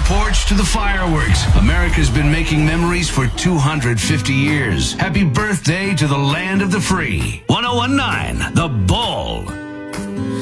porch to the fireworks, America's been making memories for 250 years. Happy birthday to the land of the free. 1019, The Bull.